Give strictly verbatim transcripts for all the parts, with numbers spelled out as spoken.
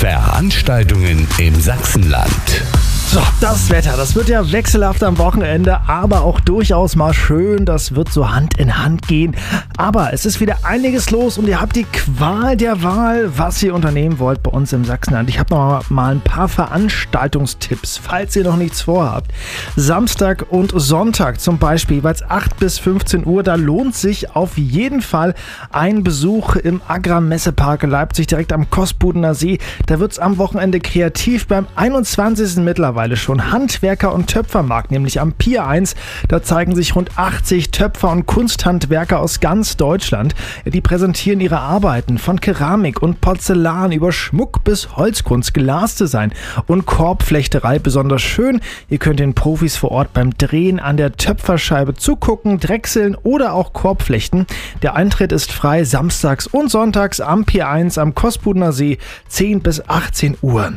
Veranstaltungen im Sachsenland. So, das Wetter, das wird ja wechselhaft am Wochenende, aber auch durchaus mal schön. Das wird so Hand in Hand gehen. Aber es ist wieder einiges los und ihr habt die Qual der Wahl, was ihr unternehmen wollt bei uns im Sachsenland. Ich habe noch mal ein paar Veranstaltungstipps, falls ihr noch nichts vorhabt. Samstag und Sonntag zum Beispiel, jeweils acht bis fünfzehn Uhr. Da lohnt sich auf jeden Fall ein Besuch im Agra-Messepark Leipzig, direkt am Kospudener See. Da wird es am Wochenende kreativ beim einundzwanzigsten mittlerweile schon Handwerker- und Töpfermarkt, nämlich am Pier eins. Da zeigen sich rund achtzig Töpfer und Kunsthandwerker aus ganz Deutschland. Die präsentieren ihre Arbeiten von Keramik und Porzellan über Schmuck bis Holzkunst, Glasdesign und Korbflechterei besonders schön. Ihr könnt den Profis vor Ort beim Drehen an der Töpferscheibe zugucken, drechseln oder auch Korbflechten. Der Eintritt ist frei samstags und sonntags am Pier eins am Kospudener See, zehn bis achtzehn Uhr.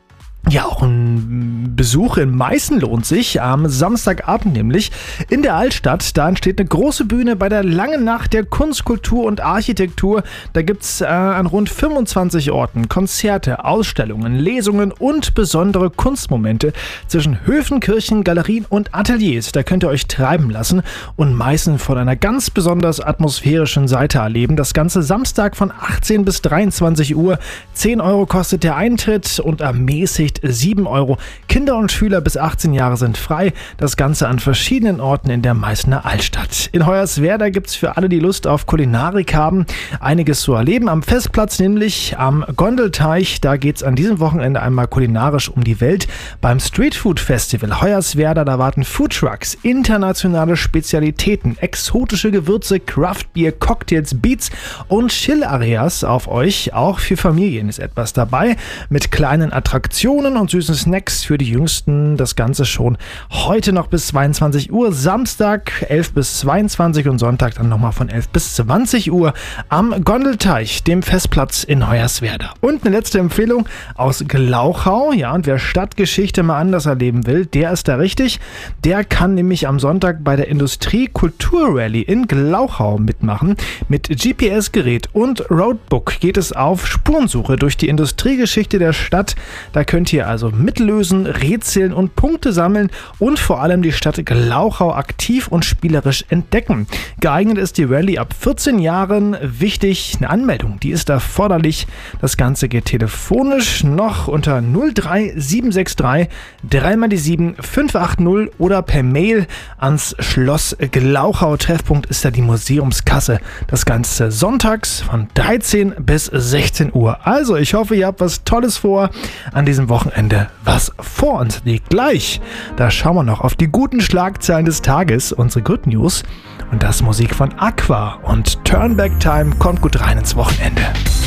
Ja, auch ein Besuch in Meißen lohnt sich, am Samstagabend nämlich in der Altstadt. Da entsteht eine große Bühne bei der Langen Nacht der Kunst, Kultur und Architektur. Da gibt's äh, an rund fünfundzwanzig Orten Konzerte, Ausstellungen, Lesungen und besondere Kunstmomente zwischen Höfen, Kirchen, Galerien und Ateliers. Da könnt ihr euch treiben lassen und Meißen von einer ganz besonders atmosphärischen Seite erleben. Das Ganze Samstag von achtzehn bis dreiundzwanzig Uhr. zehn Euro kostet der Eintritt und ermäßigt sieben Euro. Kinder und Schüler bis achtzehn Jahre sind frei. Das Ganze an verschiedenen Orten in der Meißener Altstadt. In Hoyerswerda gibt es für alle, die Lust auf Kulinarik haben, einiges zu erleben. Am Festplatz, nämlich am Gondelteich. Da geht es an diesem Wochenende einmal kulinarisch um die Welt. Beim Streetfood Festival Hoyerswerda, da warten Foodtrucks, internationale Spezialitäten, exotische Gewürze, Craftbier, Cocktails, Beats und Chill-Areas auf euch. Auch für Familien ist etwas dabei mit kleinen Attraktionen und süßen Snacks für die Jüngsten. Das Ganze schon heute noch bis zweiundzwanzig Uhr. Samstag elf bis zweiundzwanzig und Sonntag dann nochmal von elf bis zwanzig Uhr am Gondelteich, dem Festplatz in Hoyerswerda. Und eine letzte Empfehlung aus Glauchau. Ja, und wer Stadtgeschichte mal anders erleben will, der ist da richtig. Der kann nämlich am Sonntag bei der Industrie-Kultur-Rallye in Glauchau mitmachen. Mit G P S-Gerät und Roadbook geht es auf Spurensuche durch die Industriegeschichte der Stadt. Da könnt ihr also mitlösen, rätseln und Punkte sammeln und vor allem die Stadt Glauchau aktiv und spielerisch entdecken. Geeignet ist die Rallye ab vierzehn Jahren. Wichtig, eine Anmeldung, die ist erforderlich. Das Ganze geht telefonisch noch unter null drei sieben sechs drei drei mal die sieben fünf acht null oder per Mail ans Schloss Glauchau. Treffpunkt ist da die Museumskasse. Das Ganze sonntags von dreizehn bis sechzehn Uhr. Also, ich hoffe, ihr habt was Tolles vor an diesem Wochenende, was vor uns liegt. Gleich, da schauen wir noch auf die guten Schlagzeilen des Tages, unsere Good News und das Musik von Aqua und Turn Back Time kommt gut rein ins Wochenende.